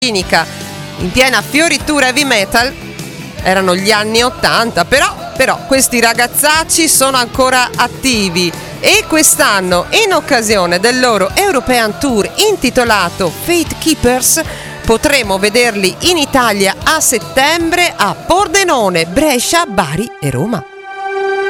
clinica in piena fioritura heavy metal. Erano gli anni 80, però questi ragazzacci sono ancora attivi e quest'anno, in occasione del loro European Tour intitolato Fate Keepers, potremo vederli in Italia a settembre a Pordenone, Brescia, Bari e Roma.